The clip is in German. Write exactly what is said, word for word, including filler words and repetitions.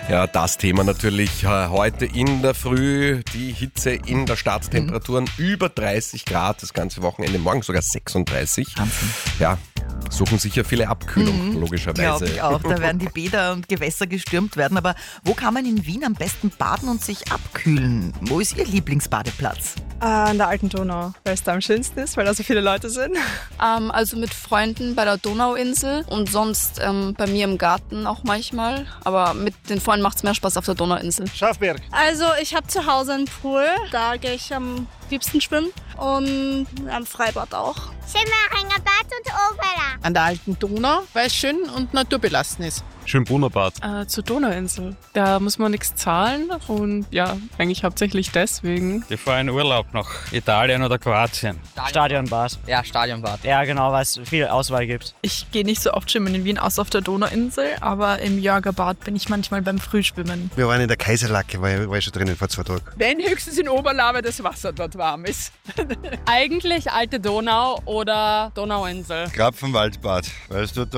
Ja, das Thema natürlich äh, heute in der Früh, die Hitze in der Stadt, Temperaturen mhm. über dreißig Grad, das ganze Wochenende, morgen sogar sechsunddreißig. Wahnsinn. Ja, suchen sicher viele Abkühlung, mhm. logischerweise. Glaube ich auch, da werden die Bäder und Gewässer gestürmt werden. Aber wo kann man in Wien am besten baden und sich abkühlen? Wo ist Ihr Lieblingsbadeplatz? An der alten Donau, weil es da am schönsten ist, weil da so viele Leute sind. Ähm, also mit Freunden bei der Donauinsel und sonst ähm, bei mir im Garten auch manchmal. Aber mit den Freunden macht es mehr Spaß auf der Donauinsel. Schafberg. Also ich habe zu Hause einen Pool, da gehe ich am liebsten schwimmen und am Freibad auch. Simmeringer Bad und Opera. An der alten Donau, weil es schön und naturbelassen ist. Schönbrunner Bad. Äh, zur Donauinsel. Da muss man nichts zahlen und ja, eigentlich hauptsächlich deswegen. Ich fahre in Urlaub nach Italien oder Kroatien. Stadionbad. Ja, Stadionbad. Ja, genau, weil es viel Auswahl gibt. Ich gehe nicht so oft schwimmen in Wien, außer auf der Donauinsel, aber im Jörgerbad bin ich manchmal beim Frühschwimmen. Wir waren in der Kaiserlacke, war ich, war ich schon drinnen vor zwei Tagen. Wenn höchstens in Oberla, weil das Wasser dort warm ist. Eigentlich alte Donau oder Donauinsel. Krapfenwaldbad, weil es dort